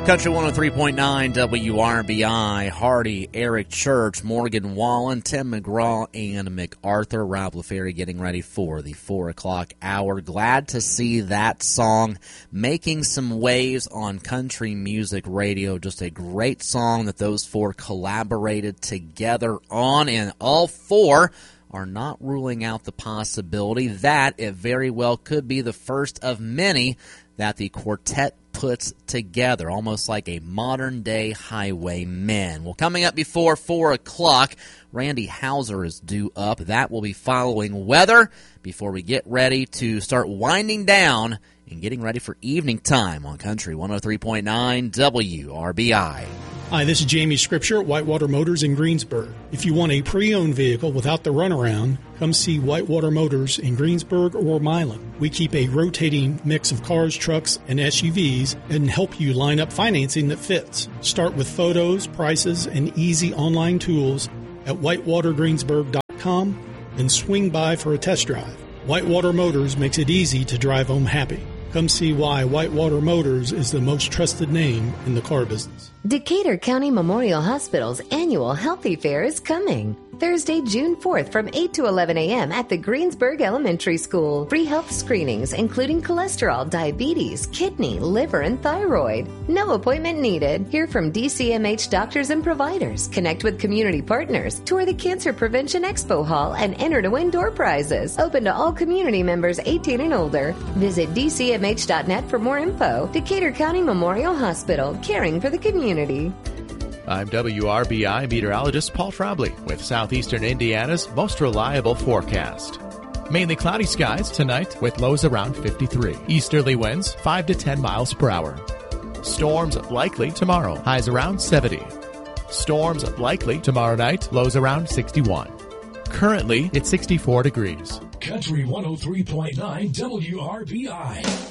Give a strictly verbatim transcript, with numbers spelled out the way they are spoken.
Country one oh three point nine W R B I, Hardy, Eric Church, Morgan Wallen, Tim McGraw, and MacArthur. Rob LaFerry getting ready for the four o'clock hour. Glad to see that song making some waves on country music radio. Just a great song that those four collaborated together on, and all four are not ruling out the possibility that it very well could be the first of many that the quartet puts together, almost like a modern-day Highwaymen. Well, coming up before four o'clock, Randy Hauser is due up. That will be following weather before we get ready to start winding down and getting ready for evening time on Country one oh three point nine W R B I. Hi, this is Jamie Scripture at Whitewater Motors in Greensburg. If you want a pre-owned vehicle without the runaround, come see Whitewater Motors in Greensburg or Milan. We keep a rotating mix of cars, trucks, and S U Vs and help you line up financing that fits. Start with photos, prices, and easy online tools at whitewater greensburg dot com and swing by for a test drive. Whitewater Motors makes it easy to drive home happy. Come see why Whitewater Motors is the most trusted name in the car business. Decatur County Memorial Hospital's annual Healthy Fair is coming. Thursday, June fourth from eight to eleven a.m. at the Greensburg Elementary School. Free health screenings including cholesterol, diabetes, kidney, liver, and thyroid. No appointment needed. Hear from D C M H doctors and providers. Connect with community partners. Tour the Cancer Prevention Expo Hall and enter to win door prizes. Open to all community members eighteen and older. Visit D C M H dot net for more info. Decatur County Memorial Hospital, caring for the community. I'm W R B I meteorologist Paul Frobley with Southeastern Indiana's most reliable forecast. Mainly cloudy skies tonight with lows around fifty-three. Easterly winds five to ten miles per hour. Storms likely tomorrow, highs around seventy. Storms likely tomorrow night, lows around sixty-one. Currently, it's sixty-four degrees. Country one oh three point nine W R B I.